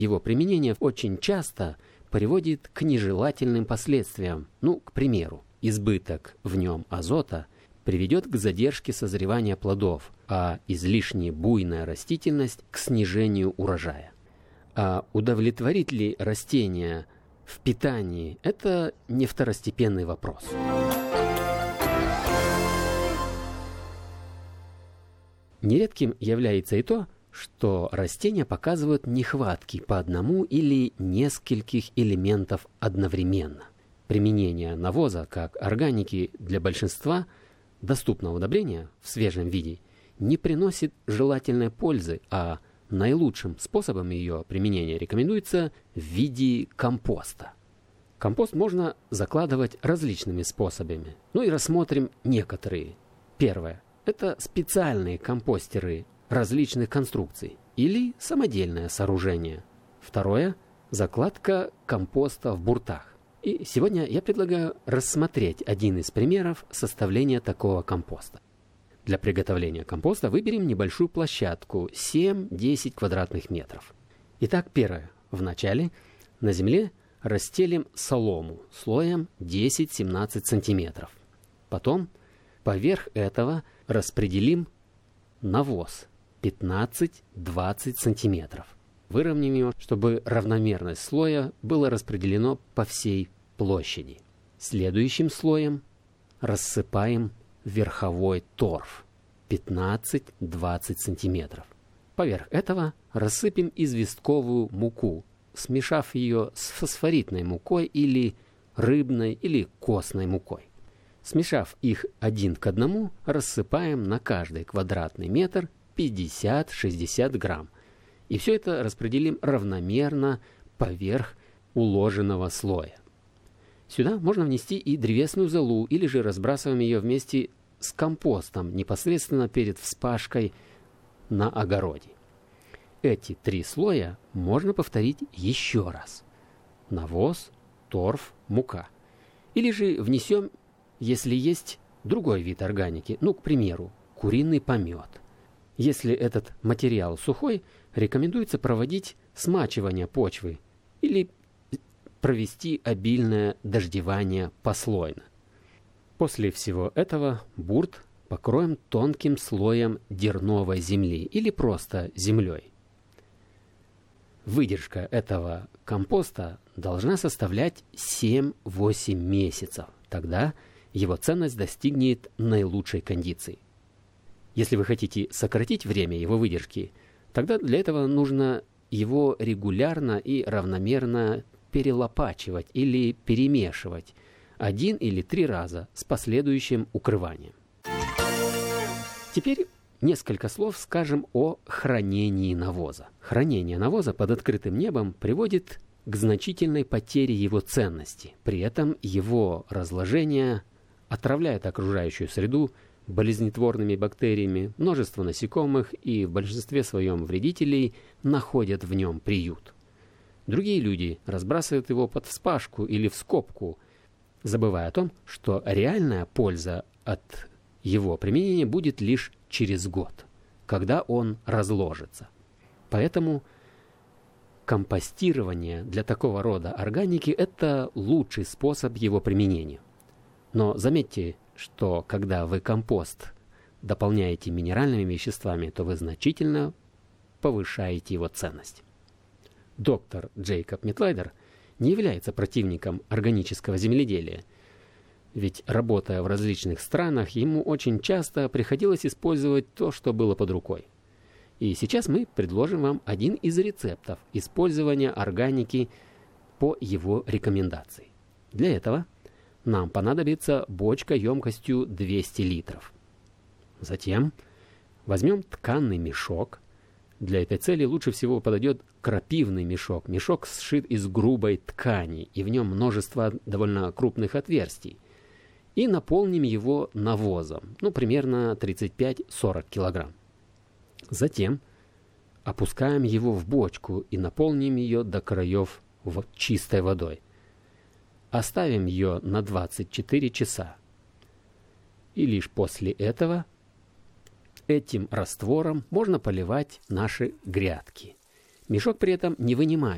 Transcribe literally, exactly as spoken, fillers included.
Его применение очень часто приводит к нежелательным последствиям. Ну, к примеру, избыток в нем азота приведет к задержке созревания плодов, а излишне буйная растительность к снижению урожая. А удовлетворит ли растение в питании – это не второстепенный вопрос. Нередким является и то, что растения показывают нехватки по одному или нескольких элементов одновременно. Применение навоза как органики для большинства доступного удобрения в свежем виде не приносит желательной пользы, а наилучшим способом ее применения рекомендуется в виде компоста. Компост можно закладывать различными способами. Ну и рассмотрим некоторые. Первое. Это специальные компостеры различных конструкций или самодельное сооружение. Второе – закладка компоста в буртах. И сегодня я предлагаю рассмотреть один из примеров составления такого компоста. Для приготовления компоста выберем небольшую площадку семь-десять квадратных метров. Итак, первое. Вначале на земле расстелим солому слоем десять-семнадцать сантиметров. Потом поверх этого распределим навоз пятнадцать-двадцать сантиметров. Выровняем его, чтобы равномерность слоя была распределена по всей площади. Следующим слоем рассыпаем верховой торф пятнадцать-двадцать сантиметров. Поверх этого рассыпем известковую муку, смешав ее с фосфоритной мукой или рыбной или костной мукой. Смешав их один к одному, рассыпаем на каждый квадратный метр пятьдесят-шестьдесят грамм. И все это распределим равномерно поверх уложенного слоя. Сюда можно внести и древесную золу, или же разбрасываем ее вместе с компостом непосредственно перед вспашкой на огороде. Эти три слоя можно повторить еще раз. Навоз, торф, мука. Или же внесем, если есть другой вид органики, ну, к примеру, куриный помет. Если этот материал сухой, рекомендуется проводить смачивание почвы или провести обильное дождевание послойно. После всего этого бурт покроем тонким слоем дерновой земли или просто землей. Выдержка этого компоста должна составлять семь-восемь месяцев. Тогда его ценность достигнет наилучшей кондиции. Если вы хотите сократить время его выдержки, тогда для этого нужно его регулярно и равномерно перелопачивать или перемешивать один или три раза с последующим укрыванием. Теперь несколько слов скажем о хранении навоза. Хранение навоза под открытым небом приводит к значительной потере его ценности. При этом его разложение отравляет окружающую среду болезнетворными бактериями, множество насекомых и в большинстве своем вредителей находят в нем приют. Другие люди разбрасывают его под вспашку или в скобку, забывая о том, что реальная польза от его применения будет лишь через год, когда он разложится. Поэтому компостирование для такого рода органики – это лучший способ его применения. Но заметьте, что когда вы компост дополняете минеральными веществами, то вы значительно повышаете его ценность. Доктор Джейкоб Митлайдер не является противником органического земледелия, ведь, работая в различных странах, ему очень часто приходилось использовать то, что было под рукой. И сейчас мы предложим вам один из рецептов использования органики по его рекомендации. Для этого нам понадобится бочка емкостью двести литров. Затем возьмем тканый мешок. Для этой цели лучше всего подойдет крапивный мешок. Мешок сшит из грубой ткани, и в нем множество довольно крупных отверстий. И наполним его навозом, ну, примерно тридцать пять-сорок килограмм. Затем опускаем его в бочку и наполним ее до краев чистой водой. Оставим ее на двадцать четыре часа. И лишь после этого этим раствором можно поливать наши грядки. Мешок при этом не вынимаем.